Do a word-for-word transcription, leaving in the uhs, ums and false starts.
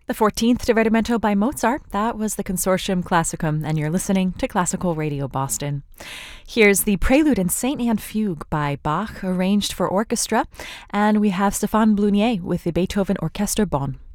The fourteenth Divertimento by Mozart, that was the Consortium Classicum, and you're listening to Classical Radio Boston. Here's the Prelude in Saint Anne Fugue by Bach, arranged for orchestra, and we have Stéphane Blunier with the Beethoven Orchester Bonn.